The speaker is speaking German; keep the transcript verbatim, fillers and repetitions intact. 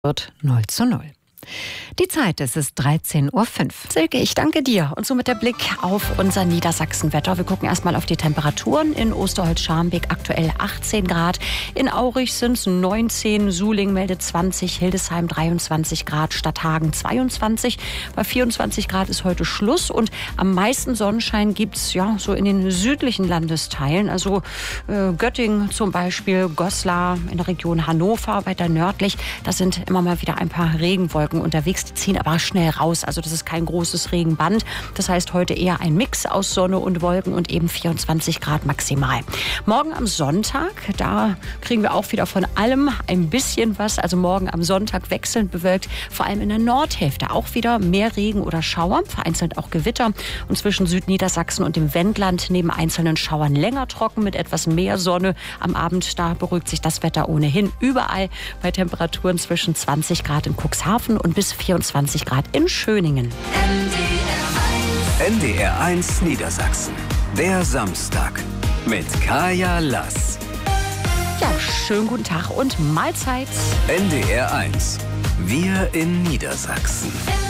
Wird null zu null. Die Zeit, es ist dreizehn Uhr fünf. Silke, ich danke dir. Und somit der Blick auf unser Niedersachsenwetter. Wir gucken erstmal auf die Temperaturen. In Osterholz-Scharmbeek aktuell achtzehn Grad. In Aurich sind es neunzehn. Suling meldet zwanzig. Hildesheim dreiundzwanzig Grad. Stadthagen zweiundzwanzig. Bei vierundzwanzig Grad ist heute Schluss. Und am meisten Sonnenschein gibt es ja so in den südlichen Landesteilen. Also äh, Göttingen zum Beispiel, Goslar in der Region Hannover, weiter nördlich. Da sind immer mal wieder ein paar Regenwolken unterwegs, die ziehen aber schnell raus. Also das ist kein großes Regenband. Das heißt heute eher ein Mix aus Sonne und Wolken und eben vierundzwanzig Grad maximal. Morgen am Sonntag, da kriegen wir auch wieder von allem ein bisschen was. Also morgen am Sonntag wechselnd bewölkt, vor allem in der Nordhälfte auch wieder mehr Regen oder Schauer, vereinzelt auch Gewitter. Und zwischen Südniedersachsen und dem Wendland neben einzelnen Schauern länger trocken mit etwas mehr Sonne. Am Abend, da beruhigt sich das Wetter ohnehin überall bei Temperaturen zwischen zwanzig Grad in Cuxhaven und bis vierundzwanzig Grad in Schöningen. N D R eins Niedersachsen. Der Samstag mit Kaya Lass. Ja, schönen guten Tag und Mahlzeit. N D R eins. Wir in Niedersachsen.